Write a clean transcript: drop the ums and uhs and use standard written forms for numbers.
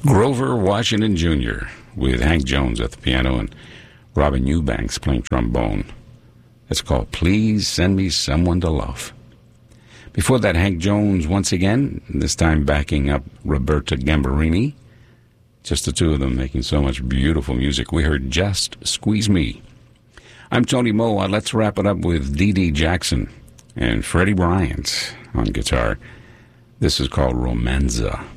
Grover Washington Jr. with Hank Jones at the piano and Robin Eubanks playing trombone. It's called Please Send Me Someone to Love. Before that, Hank Jones once again, this time backing up Roberta Gambarini. Just the two of them making so much beautiful music. We heard Just Squeeze Me. I'm Tony Moe. Let's wrap it up with Dee Dee Jackson and Freddie Bryant on guitar. This is called Romanza.